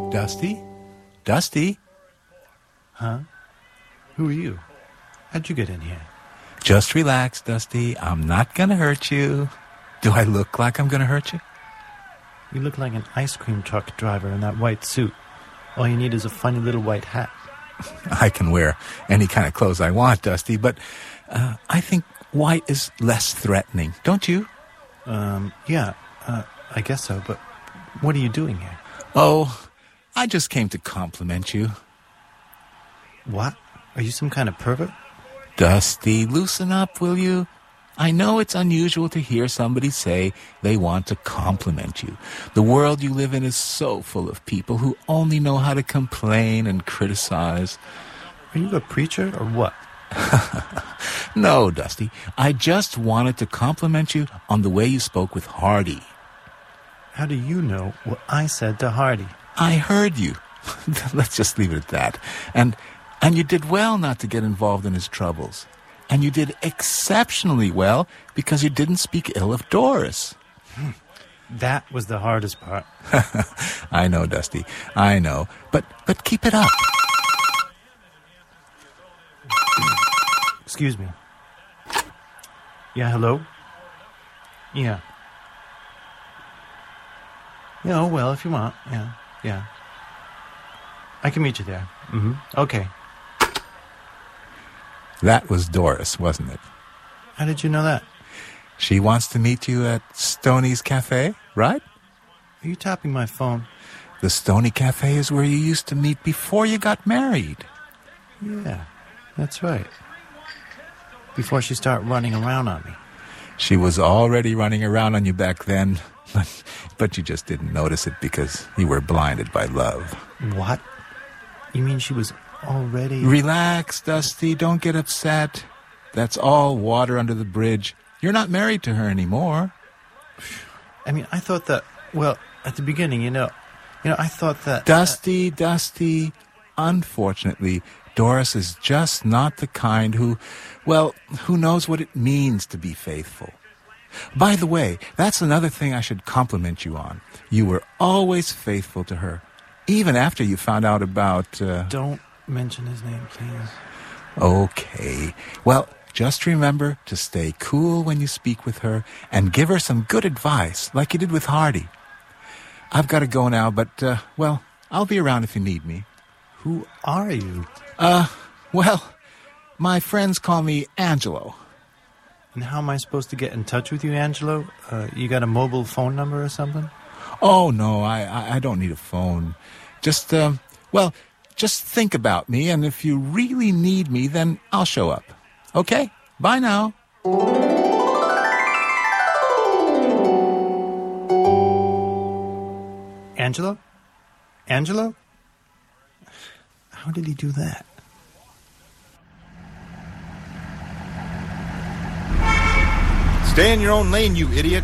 Dusty? Dusty? Huh? Who are you? How'd you get in here? Just relax, Dusty. I'm not gonna hurt you. Do I look like I'm gonna hurt you? You look like an ice cream truck driver in that white suit. All you need is a funny little white hat. I can wear any kind of clothes I want, Dusty, but I think white is less threatening, don't you? Yeah, I guess so, but what are you doing here? Oh, I just came to compliment you. What? Are you some kind of pervert? Dusty, loosen up, will you? I know it's unusual to hear somebody say they want to compliment you. The world you live in is so full of people who only know how to complain and criticize. Are you a preacher or what? No, Dusty. I just wanted to compliment you on the way you spoke with Hardy. How do you know what I said to Hardy? I heard you. Let's just leave it at that. And you did well not to get involved in his troubles. And you did exceptionally well because you didn't speak ill of Doris. That was the hardest part. I know, Dusty. I know. But keep it up. Excuse me. Yeah, hello? Yeah. Yeah, oh, well, if you want. Yeah. I can meet you there. Okay. That was Doris, wasn't it? How did you know that? She wants to meet you at Stoney's Cafe, right? Are you tapping my phone? The Stoney Cafe is where you used to meet before you got married. Yeah, that's right. Before she started running around on me. She was already running around on you back then, but you just didn't notice it because you were blinded by love. What? You mean she was already... Relax, Dusty. Don't get upset. That's all water under the bridge. You're not married to her anymore. I mean, I thought that... Well, at the beginning, you know, I thought that... Dusty. Unfortunately, Doris is just not the kind who knows what it means to be faithful. By the way, that's another thing I should compliment you on. You were always faithful to her, even after you found out about... Don't mention his name, please. Okay. Well, just remember to stay cool when you speak with her and give her some good advice, like you did with Hardy. I've got to go now, but, I'll be around if you need me. Who are you? My friends call me Angelo. And how am I supposed to get in touch with you, Angelo? You got a mobile phone number or something? Oh, no, I don't need a phone. Just think about me, and if you really need me, then I'll show up. Okay? Bye now. Angelo? Angelo? How did he do that? Stay in your own lane, you idiot.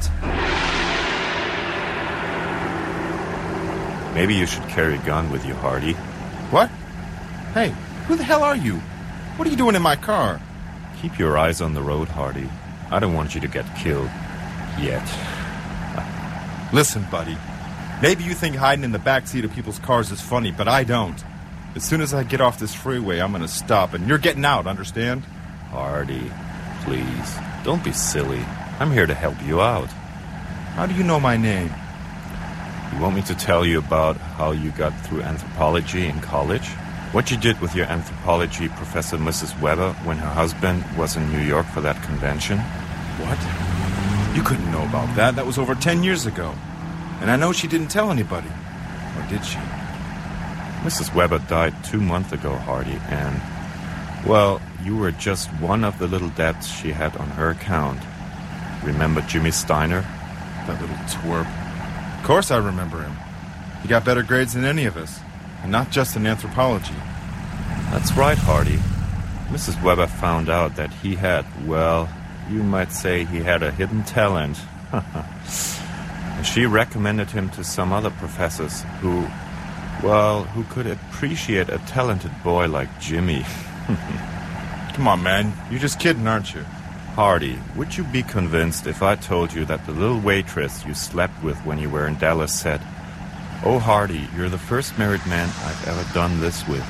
Maybe you should carry a gun with you, Hardy. What? Hey, who the hell are you? What are you doing in my car? Keep your eyes on the road, Hardy. I don't want you to get killed. Yet. Listen, buddy. Maybe you think hiding in the backseat of people's cars is funny, but I don't. As soon as I get off this freeway, I'm gonna stop, and you're getting out, understand? Hardy, please. Don't be silly. I'm here to help you out. How do you know my name? You want me to tell you about how you got through anthropology in college? What you did with your anthropology professor, Mrs. Weber, when her husband was in New York for that convention? What? You couldn't know about that. That was over 10 years ago. And I know she didn't tell anybody. Or did she? Mrs. Weber died 2 months ago, Hardy, and, you were just one of the little debts she had on her account. Remember Jimmy Steiner? That little twerp. Of course I remember him. He got better grades than any of us. And not just in anthropology. That's right, Hardy. Mrs. Weber found out that he had, you might say he had a hidden talent. She recommended him to some other professors who could appreciate a talented boy like Jimmy. Come on, man. You're just kidding, aren't you? Hardy, would you be convinced if I told you that the little waitress you slept with when you were in Dallas said, Oh, Hardy, you're the first married man I've ever done this with.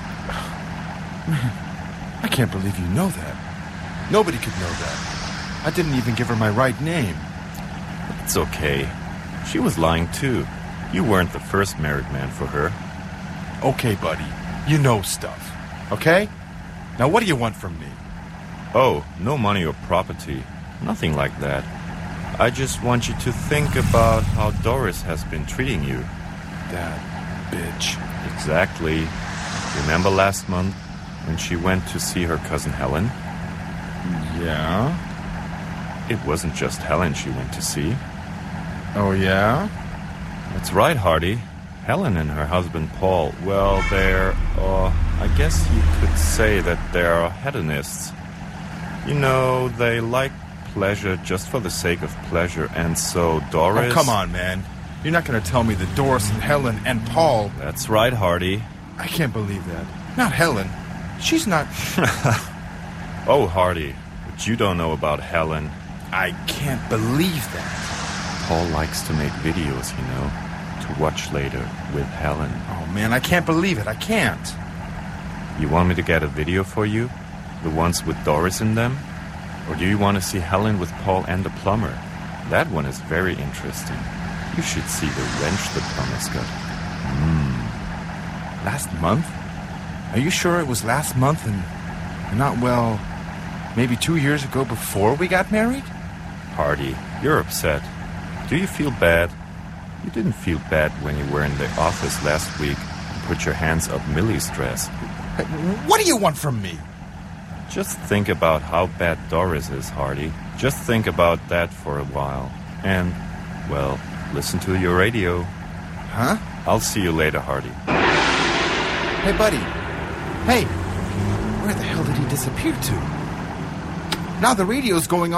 I can't believe you know that. Nobody could know that. I didn't even give her my right name. It's okay. She was lying too. You weren't the first married man for her. Okay, buddy. You know stuff. Okay? Now what do you want from me? Oh, no money or property. Nothing like that. I just want you to think about how Doris has been treating you. That bitch. Exactly. Remember last month when she went to see her cousin Helen? Yeah? It wasn't just Helen she went to see. Oh, yeah? That's right, Hardy. Helen and her husband Paul, well, I guess you could say that they're hedonists. You know, they like pleasure just for the sake of pleasure, and so Doris... Oh, come on, man. You're not going to tell me that Doris and Helen and Paul... That's right, Hardy. I can't believe that. Not Helen. She's not... Oh, Hardy, what you don't know about Helen... I can't believe that. Paul likes to make videos, you know, to watch later with Helen. Oh, man, I can't believe it. I can't. You want me to get a video for you? The ones with Doris in them? Or do you want to see Helen with Paul and the plumber? That one is very interesting. You should see the wrench the plumber's got. Last month? Are you sure it was last month and not, well, maybe 2 years ago before we got married? Hardy, you're upset. Do you feel bad? You didn't feel bad when you were in the office last week and put your hands up Millie's dress. Hey, what do you want from me? Just think about how bad Doris is, Hardy. Just think about that for a while. And, well, listen to your radio. Huh? I'll see you later, Hardy. Hey, buddy. Hey, where the hell did he disappear to? Now the radio's going on.